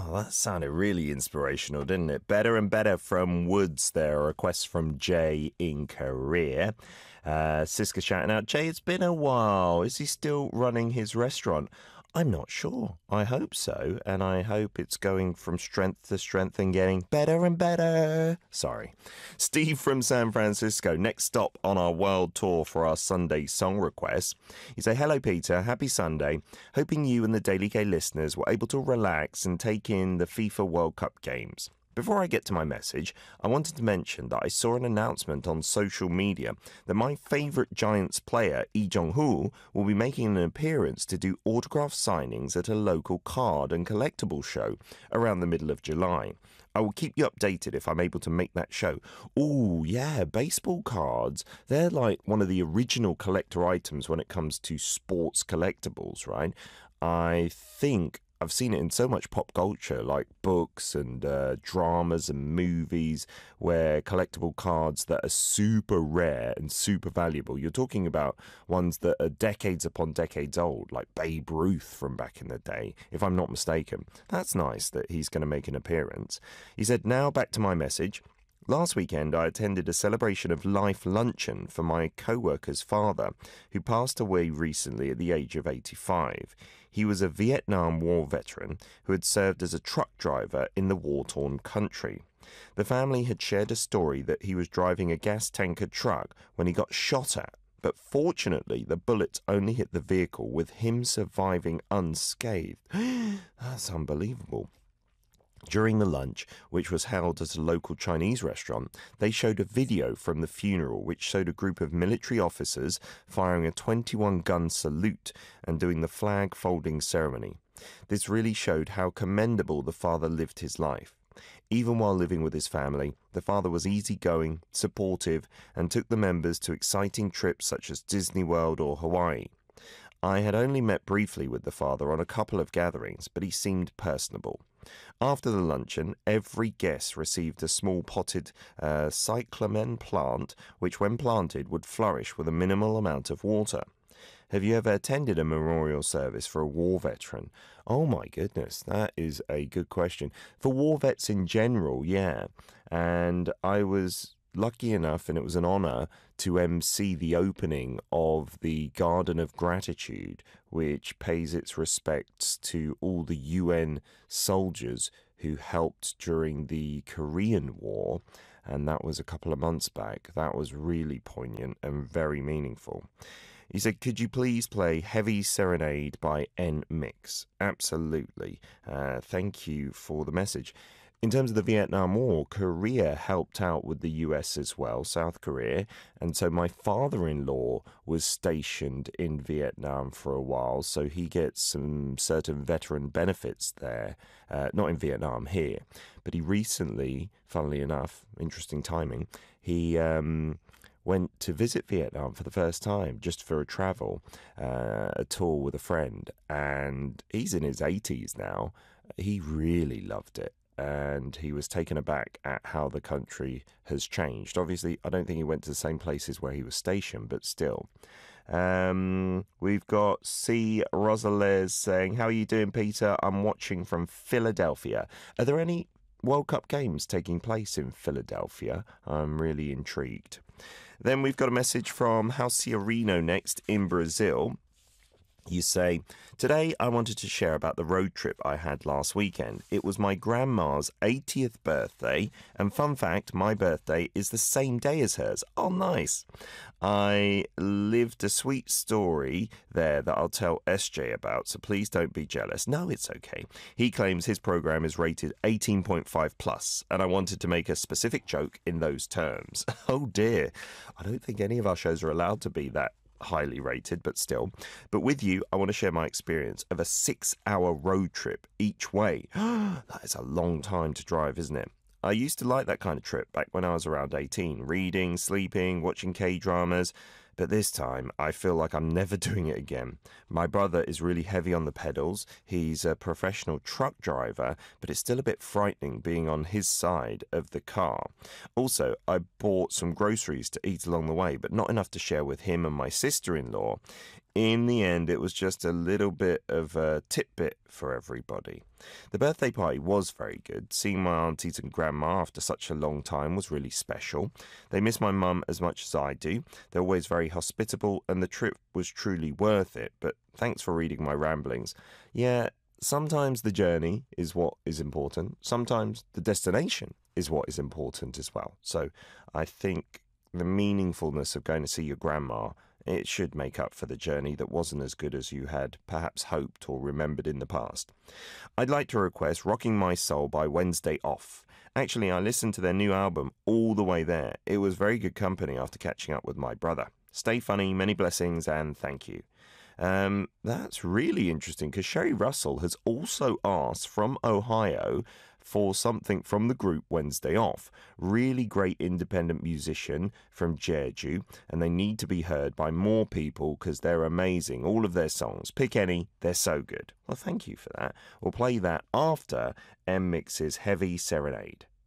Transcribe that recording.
Oh, that sounded really inspirational, didn't it? Better and Better from Woods there. A request from Jay in Korea. Siska shouting out, Jay, it's been a while. Is he still running his restaurant? I'm not sure. I hope so. And I hope it's going from strength to strength and getting better and better. Sorry. Steve from San Francisco. Next stop on our world tour for our Sunday song requests. You say, hello, Peter. Happy Sunday. Hoping you and the Daily K listeners were able to relax and take in the FIFA World Cup games. Before I get to my message, I wanted to mention that I saw an announcement on social media that my favourite Giants player, Lee Jong-hoo, will be making an appearance to do autograph signings at a local card and collectible show around the middle of July. I will keep you updated if I'm able to make that show. Ooh, yeah, baseball cards. They're like one of the original collector items when it comes to sports collectibles, right? I think I've seen it in so much pop culture, like books and dramas and movies, where collectible cards that are super rare and super valuable. You're talking about ones that are decades upon decades old, like Babe Ruth from back in the day, if I'm not mistaken. That's nice that he's going to make an appearance. He said, now back to my message. Last weekend, I attended a celebration of life luncheon for my co-worker's father, who passed away recently at the age of 85. He was a Vietnam War veteran who had served as a truck driver in the war-torn country. The family had shared a story that he was driving a gas tanker truck when he got shot at, but fortunately the bullets only hit the vehicle, with him surviving unscathed. That's unbelievable. During the lunch, which was held at a local Chinese restaurant, they showed a video from the funeral which showed a group of military officers firing a 21-gun salute and doing the flag folding ceremony. This really showed how commendable the father lived his life. Even while living with his family, the father was easygoing, supportive, and took the members to exciting trips such as Disney World or Hawaii. I had only met briefly with the father on a couple of gatherings, but he seemed personable. After the luncheon, every guest received a small potted cyclamen plant, which when planted would flourish with a minimal amount of water. Have you ever attended a memorial service for a war veteran? Oh my goodness, that is a good question. For war vets in general, yeah. And I was lucky enough, and it was an honour, to MC the opening of the Garden of Gratitude, which pays its respects to all the UN soldiers who helped during the Korean War, and that was a couple of months back. That was really poignant and very meaningful. He said, could you please play Heavy Serenade by N-Mix? Absolutely. Thank you for the message. In terms of the Vietnam War, Korea helped out with the US as well, South Korea. And so my father-in-law was stationed in Vietnam for a while, so he gets some certain veteran benefits there. Not in Vietnam, here. But he recently, funnily enough, interesting timing, he went to visit Vietnam for the first time, just for a travel, a tour with a friend. And he's in his 80s now. He really loved it. And he was taken aback at how the country has changed. Obviously, I don't think he went to the same places where he was stationed, but still. We've got C. Rosales saying, how are you doing, Peter? I'm watching from Philadelphia. Are there any World Cup games taking place in Philadelphia? I'm really intrigued. Then we've got a message from Halciarino next in Brazil. You say, today I wanted to share about the road trip I had last weekend. It was my grandma's 80th birthday, and fun fact, my birthday is the same day as hers. Oh, nice. I lived a sweet story there that I'll tell SJ about, so please don't be jealous. No, it's okay. He claims his program is rated 18.5 plus, and I wanted to make a specific joke in those terms. Oh dear. I don't think any of our shows are allowed to be that highly rated, but still. But with you, I want to share my experience of a 6-hour road trip each way. That is a long time to drive, isn't it? I used to like that kind of trip back when I was around 18, reading, sleeping, watching K-dramas. But this time, I feel like I'm never doing it again. My brother is really heavy on the pedals. He's a professional truck driver, but it's still a bit frightening being on his side of the car. Also, I bought some groceries to eat along the way, but not enough to share with him and my sister-in-law. In the end, it was just a little bit of a tidbit for everybody. The birthday party was very good. Seeing my aunties and grandma after such a long time was really special. They miss my mum as much as I do. They're always very hospitable, and the trip was truly worth it. But thanks for reading my ramblings. Yeah, sometimes the journey is what is important. Sometimes the destination is what is important as well. So I think the meaningfulness of going to see your grandma, it should make up for the journey that wasn't as good as you had perhaps hoped or remembered in the past. I'd like to request Rocking My Soul by Wednesday Off. Actually, I listened to their new album all the way there. It was very good company after catching up with my brother. Stay funny, many blessings, and thank you. That's really interesting because Sherry Russell has also asked from Ohio for something from the group Wednesday Off. Really great independent musician from Jeju, and they need to be heard by more people because they're amazing. All of their songs, pick any, they're so good. Well, thank you for that. We'll play that after M Mix's Heavy Serenade.